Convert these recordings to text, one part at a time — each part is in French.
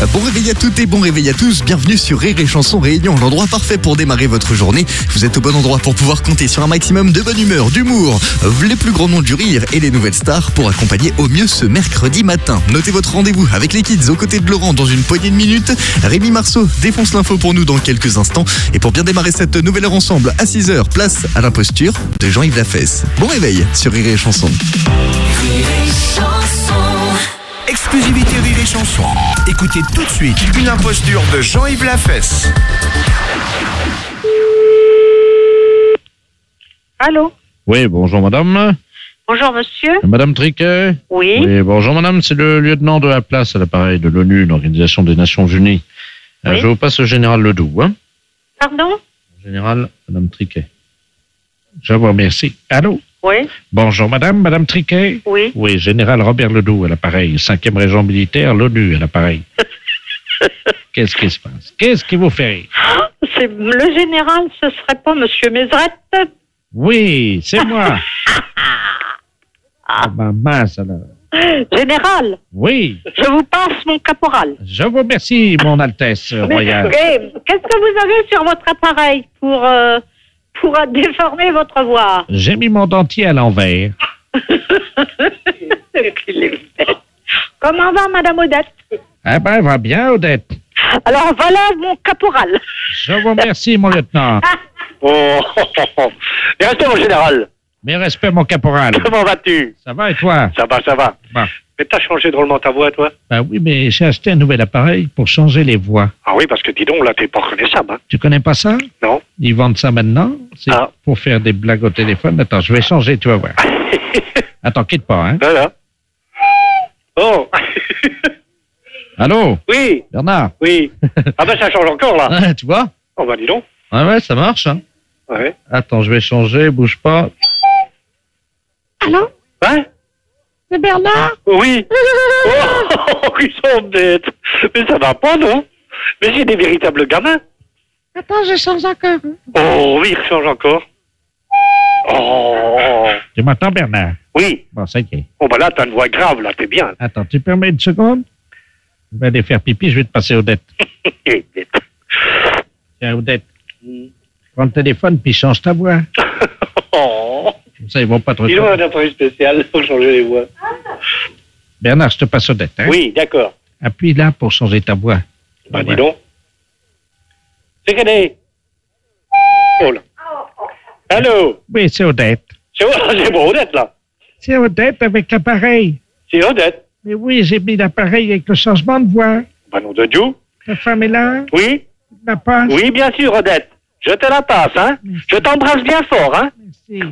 Bon réveil à toutes et bon réveil à tous, bienvenue sur Rire et Chanson Réunion, l'endroit parfait pour démarrer votre journée. Vous êtes au bon endroit pour pouvoir compter sur un maximum de bonne humeur, d'humour, les plus grands noms du rire et les nouvelles stars pour accompagner au mieux ce mercredi matin. Notez votre rendez-vous avec les kids aux côtés de Laurent dans une poignée de minutes. Rémi Marceau défonce l'info pour nous dans quelques instants. Et pour bien démarrer cette nouvelle heure ensemble, à 6h, place à l'imposture de Jean-Yves Lafesse. Bon réveil sur Rire et Chanson. Exclusivité Rire et Chanson. Écoutez tout de suite une imposture de Jean-Yves Lafesse. Allô? Oui, bonjour madame. Bonjour monsieur. Madame Triquet? Oui. Oui, bonjour madame, c'est le lieutenant de la place à l'appareil de l'ONU, l'Organisation des Nations Unies. Oui. Je vous passe le général Ledoux. Pardon? Général, madame Triquet. Je vous remercie. Allô? Oui. Bonjour madame Triquet? Oui. Oui, général Robert Ledoux à l'appareil, 5e régiment militaire, l'ONU à l'appareil. Qu'est-ce qui se passe? Qu'est-ce qui vous fait rire? C'est le général, ce serait pas monsieur Mézrette? Oui, c'est moi. Ah ben mince alors. Général, Oui, je vous passe mon caporal. je vous remercie, mon Altesse royale. Mais, qu'est-ce que vous avez sur votre appareil pour déformer votre voix? J'ai mis mon dentier à l'envers. Comment va madame Odette? Eh ben, va bien, Odette. Alors voilà mon caporal. Je vous remercie, mon lieutenant. Oh, et restez mon général. Mes respects, mon caporal. Comment vas-tu? Ça va et toi? Ça va. Bon. Mais t'as changé drôlement ta voix, toi? Ben oui, mais j'ai acheté un nouvel appareil pour changer les voix. Ah oui, parce que dis donc, là, t'es pas reconnaissable, hein? Tu connais pas ça? Non? Ils vendent ça maintenant. C'est Ah. pour faire des blagues au téléphone. Attends, je vais changer, tu vas voir. Attends, quitte pas, hein. Voilà. Oh! Allô? Oui, Bernard? oui. Ah ben, ça change encore, là. Ouais, tu vois? Oh ben, dis donc. Ouais, ça marche, hein. Ouais. Attends, je vais changer, bouge pas. Allô? Hein? C'est Bernard? Oui. Oh, ils sont bêtes. Mais ça va pas, non? Mais c'est des véritables gamins. Attends, je change encore. Oh, oui, ils changent encore. Oh. Tu m'entends, Bernard? Oui. Bon, ça y est. Oh ben là, t'as une voix grave, là, t'es bien. Attends, tu permets une seconde? Je vais aller faire pipi, je vais te passer Odette. Tiens, Odette, prends le téléphone puis change ta voix. Oh. Comme ça, ils vont pas te Dis-nous reconnaître. un appareil spécial pour changer les voix. Bernard, je te passe Odette, hein? Oui, d'accord. Appuie là pour changer ta voix. Bah, dis donc. C'est René. Oh là. Allô? Oui, c'est Odette. C'est bon, Odette, là. C'est Odette avec l'appareil. C'est Odette. Mais oui, j'ai mis l'appareil avec le changement de voix. Bah, nom de Dieu. Ta femme est là? Oui? Tu la passes? Oui, bien sûr, Odette. Je te la passe, hein. Je t'embrasse bien fort, hein. Merci.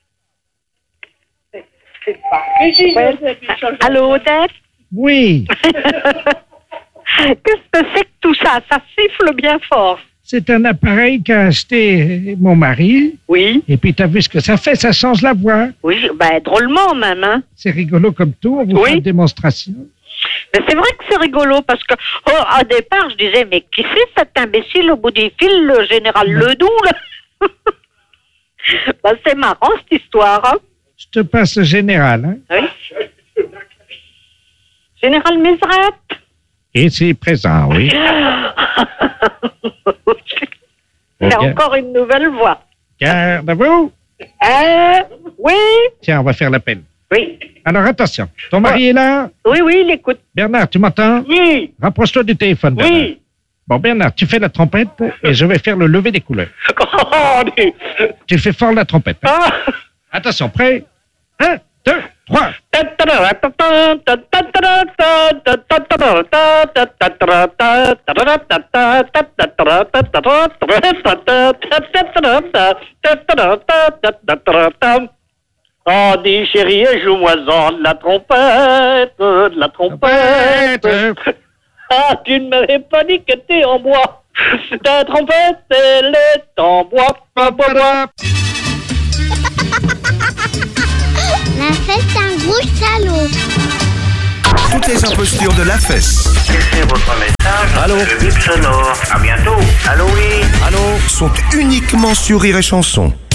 Allô Odette? Oui, Qu'est-ce que c'est que tout ça? Ça siffle bien fort. c'est un appareil qu'a acheté mon mari. Oui. Et puis, t'as vu ce que ça fait? Ça change la voix. Oui, ben drôlement même, hein. C'est rigolo comme tout. On vous Oui. fait une démonstration. Mais c'est vrai que c'est rigolo parce que au départ je disais mais qui c'est cet imbécile au bout du fil, le général Ledoux là? Ben, c'est marrant cette histoire, hein. Je te passe le général, hein? Oui. Général Mézrette. Et c'est présent, oui. C'est Bien. encore une nouvelle voix. Garde à vous. Oui. Tiens, on va faire l'appel. Oui. Alors, attention. Ton mari est là? Oui, il écoute. Bernard, tu m'entends? Oui. Rapproche-toi du téléphone, Bernard. Oui. Bon, Bernard, tu fais la trompette et je vais faire le lever des couleurs. Oh, dis. Tu fais fort la trompette. Hein? Ah. Attention, prêt? 1, 2, 3. Oh, dis chérie, joue-moi-en de la trompette. Ah, tu ne m'avais pas dit que t'es en bois. Ta trompette, elle est en bois. La fête, c'est un gros salaud. Toutes les impostures de Lafesse Laissez votre message. Allô? Le bip sonore. À bientôt. Allô, oui. sont uniquement sur Rire et Chanson.